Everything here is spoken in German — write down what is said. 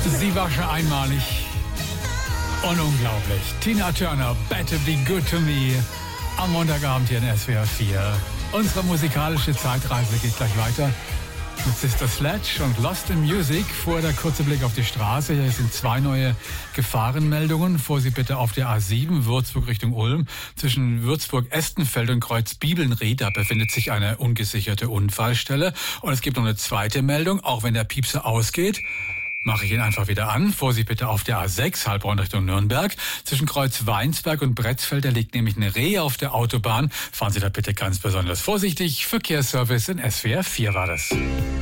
Sie war schon einmalig und unglaublich. Tina Turner, Better Be Good to Me, am Montagabend hier in SWR 4. Unsere musikalische Zeitreise geht gleich weiter mit Sister Sledge und Lost in Music. Vorher der kurze Blick auf die Straße. Hier sind 2 neue Gefahrenmeldungen. Vorsicht bitte auf der A7 Würzburg Richtung Ulm. Zwischen Würzburg-Estenfeld und Kreuz-Bibelnried, da befindet sich eine ungesicherte Unfallstelle. Und es gibt noch eine zweite Meldung, auch wenn der Piepser ausgeht, mache ich ihn einfach wieder an. Vorsicht bitte auf der A6, Heilbronn Richtung Nürnberg. Zwischen Kreuz Weinsberg und Bretzfeld, da liegt nämlich eine Rehe auf der Autobahn. Fahren Sie da bitte ganz besonders vorsichtig. Verkehrsservice in SWR 4 war das.